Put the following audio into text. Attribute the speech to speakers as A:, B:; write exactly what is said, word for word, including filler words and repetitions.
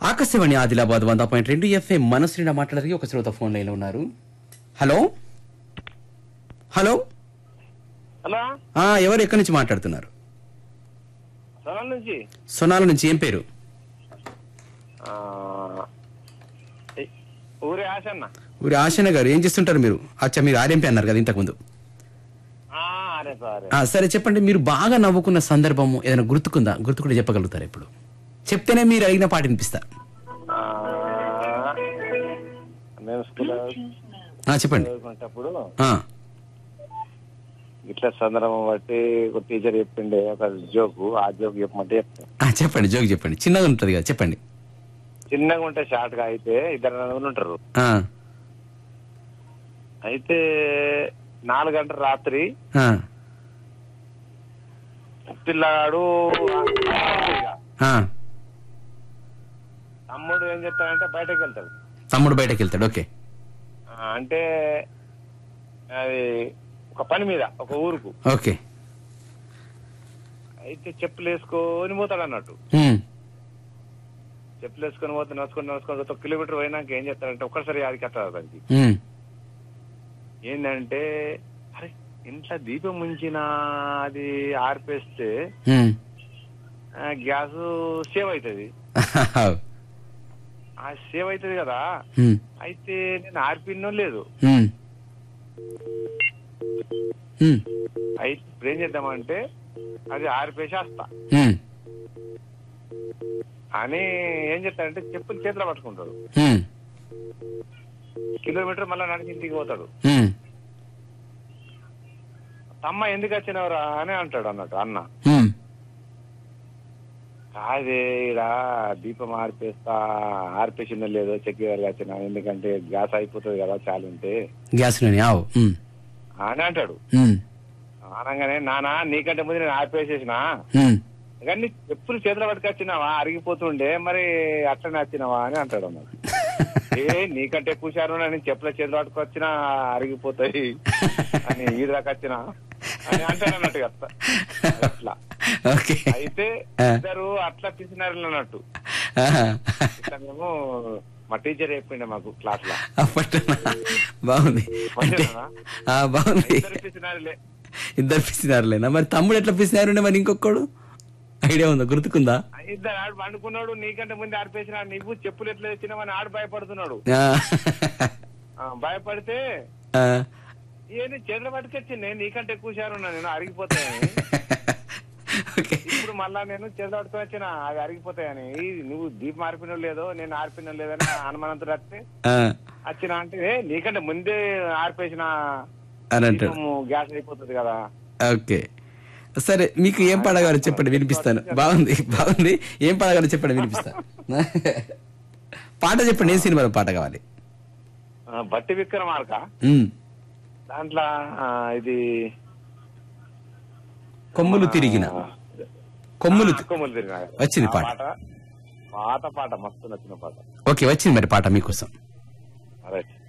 A: ఆకాశవాణి ఆదిలాబాద్ వంద పాయింట్ రెండు ఎఫ్ఎం మనశ్రీన మాట్లాడడానికి ఒక శ్రోత ఫోన్ లైన్ లో ఉన్నారు. హలో హలో
B: హలో
A: ఆ ఎవరు ఎక్కడి నుంచి మాట్లాడుతున్నారు?
B: సోనాల్ నుంచి.
A: సోనాల నుంచి. ఏం పేరు?
B: ఊరి ఆశన్న.
A: ఊరి ఆశన్న గారు. ఏం చేస్తుంటారు మీరు? అచ్చా, మీరు ఆర్ఎంపీ అన్నారు కదా ఇంతకు ముందు. ఆ, సరే చెప్పండి. మీరు బాగా నవ్వుకున్న సందర్భము ఏదైనా గుర్తుకుందా? గుర్తుకుంటే చెప్పగలుగుతారు. ఇప్పుడు చెప్తేనే మీరు అడిగిన పాట వినిపిస్తా. చెప్పండి.
B: ఇట్లా సందర్భం బట్టి ఒక టీచర్ చెప్పిండే ఒక జోకు, ఆ జోక్ చెప్పమంటే చెప్తాను.
A: చెప్పండి. జోక్ చెప్పండి. చిన్నగా ఉంటది కదా, చెప్పండి.
B: చిన్నగా ఉంటే షార్ట్ గా అయితే ఇద్దరు నలుగురు ఉంటారు. అయితే నాలుగు గంటల రాత్రి పిల్లగాడు తమ్ముడు ఏం చెప్తాడంటే బయటకు వెళ్తాడు.
A: తమ్ముడు బయటకు వెళ్తాడు. ఓకే.
B: అంటే అది ఒక పని మీద ఒక ఊరుకు.
A: ఓకే.
B: అయితే చెప్పులు వేసుకొని పోతాడు అన్నట్టు. చెప్పులు వేసుకొని పోతే నడుచుకొని నడుచుకొని ఒక కిలోమీటర్ పోయినాక ఏం చేస్తాడంటే ఒక్కసారి అది కట్టాలి దానికి. ఏంటంటే అరే ఇంట్లో దీపం ముంచిన అది ఆర్పేస్తే గ్యాస్ సేవ్ అవుతుంది. ఆ సేవ్ అవుతుంది కదా. అయితే నేను ఆర్పిన్నో లేదు. అయితే ఇప్పుడు ఏం చేద్దామంటే అది ఆరిపేసి వస్తా అని ఏం చెప్తాడంటే చెప్పులు చేతిలో పట్టుకుంటాడు. కిలోమీటర్ మళ్ళా నడిచి ఇంటికి పోతాడు. తమ్మ ఎందుకు వచ్చినవరా అని అంటాడు అన్నట్టు అన్న. కాదే ఇడా దీపం ఆర్పేస్తా, ఆర్పేసిందో లేదో చెక్ చేయాలి వచ్చిన, ఎందుకంటే గ్యాస్ అయిపోతుంది కదా చాలుంటే
A: గ్యాస్
B: అని అంటాడు. అనగానే నానా నీకంటే ముందు నేను ఆర్పేసేసిన కానీ ఎప్పుడు చేతులు పట్టుకొచ్చినావా అరిగిపోతుండే, మరి అట్లనే వచ్చినావా అని అంటాడు అన్నట్టు. ఏ నీకంటే ఎక్కువ శారు నేను చెప్పుల చేతులు పట్టుకొచ్చినా అరిగిపోతాయి అని ఈ దాకా వచ్చినా అని అంటాడు అన్నట్టు కదా. అట్లా అయితే ఇద్దరు అట్లా పిసినారు అన్నట్టు. ఇట్లా మేము మా టీచర్ చెప్పిండే మాకు క్లాస్ లో.
A: బాగుంది. బాగుంది.
B: పిసినారులే.
A: ఇద్దరు పిసినారులేనా? మరి తమ్ముడు ఎట్లా పిసినారు? మరి ఇంకొకడు ఐడియా ఉందా? గుర్తుకుందా?
B: ఇద్దరు ఆడు పండుకున్నాడు. నీకంటే ముందు ఆడిపేసిన నీకు చెప్పులు ఎట్లా తెచ్చినావని ఆడు భయపడుతున్నాడు. భయపడితే ఏంటి చేతులు పట్టుకొచ్చింది నీకంటే ఎక్కువ షారు ఉన్నా నేను అరిగిపోతాయని. ఇప్పుడు మళ్ళా నేను చేతులు పట్టుకొని వచ్చిన అవి అరిగిపోతాయని. నువ్వు దీపం ఆర్పినో లేదో నేను ఆర్పినో లేదని అనుమానంతో వస్తే వచ్చిన అంటే నీకంటే ముందే ఆర్పేసిన గ్యాస్ అయిపోతుంది కదా.
A: ఓకే సరే, మీకు ఏం పాడగారో చెప్పండి వినిపిస్తాను. బాగుంది బాగుంది. ఏం పాడగారో చెప్పండి వినిపిస్తాను. పాట చెప్పండి. ఏ సినిమాలో పాట కావాలి?
B: బట్టి విక్రమార్క దాంట్లో ఇది
A: కొమ్ములు తిరిగిన కొమ్ములు
B: కొమ్ములు తిరిగిన
A: వచ్చింది పాట.
B: పాత పాట మస్తు నచ్చిన పాట.
A: ఓకే, వచ్చింది మరి పాట మీకోసం.
B: రైట్.